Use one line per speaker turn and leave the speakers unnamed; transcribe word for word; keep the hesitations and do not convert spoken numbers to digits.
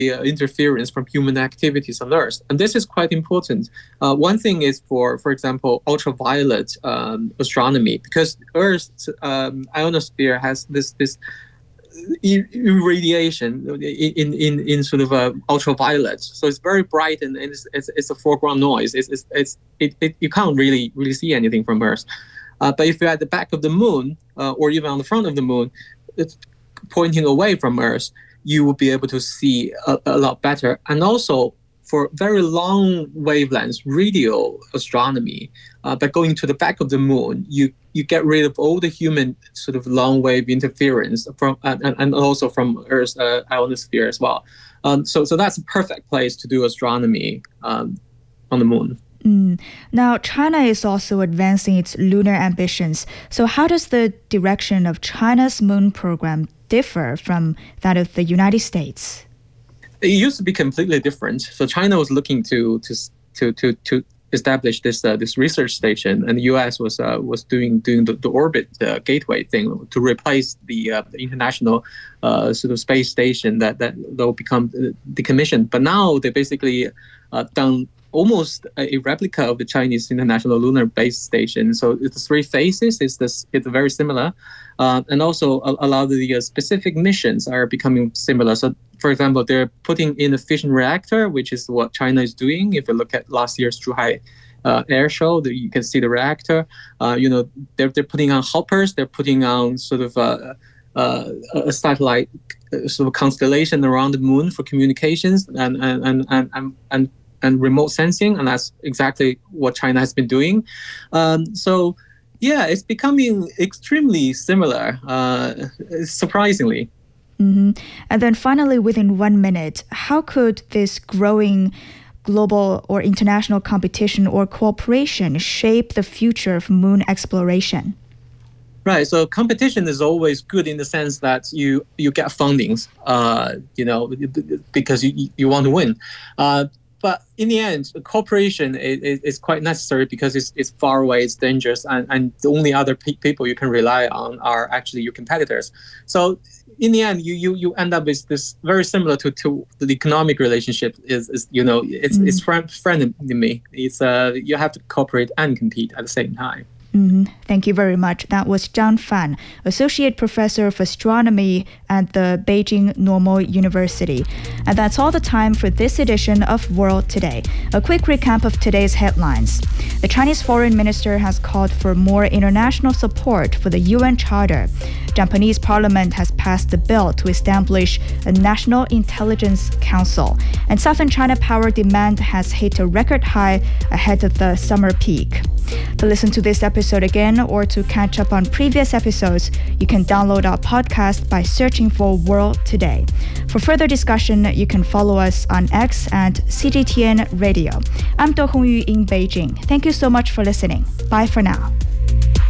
uh, interference from human activities on Earth. And this is quite important. Uh, one thing is for, for example, ultraviolet um, astronomy, because Earth's um, ionosphere has this this irradiation in, in, in sort of uh, ultraviolet. So it's very bright and, and it's, it's, it's a foreground noise. It's, it's, it's, it, it, you can't really really see anything from Earth. Uh, but if you're at the back of the moon uh, or even on the front of the moon, it's pointing away from Earth, you will be able to see a, a lot better. And also for very long wavelengths, radio astronomy, uh, by going to the back of the moon, you you get rid of all the human sort of long wave interference from and, and also from Earth's uh, ionosphere as well. Um, so so that's a perfect place to do astronomy um, on the moon.
Mm. Now, China is also advancing its lunar ambitions. So how does the direction of China's moon program differ from that of the United States?
It used to be completely different. So China was looking to to to to, to establish this uh, this research station, and the U S was uh, was doing doing the, the orbit uh, gateway thing to replace the, uh, the international uh, sort of space station that that will become decommissioned. But now they basically uh, done almost a replica of the Chinese International Lunar Base Station. So the three phases is this. It's very similar, uh, and also a, a lot of the uh, specific missions are becoming similar. So, for example, they're putting in a fission reactor, which is what China is doing. If you look at last year's Zhuhai uh, air show, the, you can see the reactor. Uh, you know, they're they're putting on hoppers. They're putting on sort of uh, uh, a satellite uh, sort of constellation around the moon for communications and and and and. and, and and remote sensing, and that's exactly what China has been doing. Um, so, yeah, it's becoming extremely similar, uh, surprisingly.
Mm-hmm. And then finally, within one minute, how could this growing global or international competition or cooperation shape the future of moon exploration?
Right. So competition is always good in the sense that you you get fundings, uh, you know, because you you want to win. Uh, But in the end, cooperation is, is quite necessary because it's, it's far away, it's dangerous, and, and the only other pe- people you can rely on are actually your competitors. So in the end, you you, you end up with this very similar to, to the economic relationship is, is you know, it's mm. it's friend friendly. It's uh you have to cooperate and compete at the same time.
Mm-hmm. Thank you very much. That was Zhang Fan, Associate Professor of Astronomy at the Beijing Normal University. And that's all the time for this edition of World Today. A quick recap of today's headlines. The Chinese Foreign Minister has called for more international support for the U N Charter. Japanese Parliament has passed a bill to establish a National Intelligence Council. And Southern China power demand has hit a record high ahead of the summer peak. To listen to this episode again or to catch up on previous episodes, you can download our podcast by searching for World Today. For further discussion, you can follow us on X and C G T N Radio. I'm Do Hongyu in Beijing. Thank you so much for listening. Bye for now.